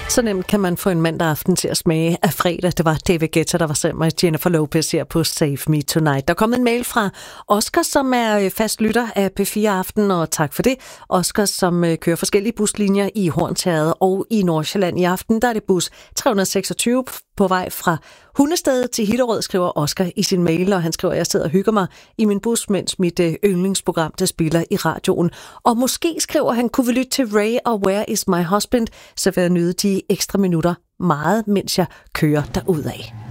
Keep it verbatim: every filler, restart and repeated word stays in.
Så nemt kan man få en mandag aften til at smage af fredag. Det var David Guetta, der var sammen med Jennifer Lopez her på Save Me Tonight. Der kom en mail fra Oscar, som er fast lytter af P fire Aften, og tak for det. Oscar, som kører forskellige buslinjer i Hornsherred og i Nordsjælland i aften. Der er det bus tre hundrede og seksogtyve på vej fra Hundested til Hillerød, skriver Oscar i sin mail, og han skriver, at jeg sidder og hygger mig i min bus, mens mit yndlingsprogram, der spiller i radioen. Og måske skriver han, kunne vi lytte til Ray og Where is my husband, så vil jeg nyde de ekstra minutter meget, mens jeg kører derudad.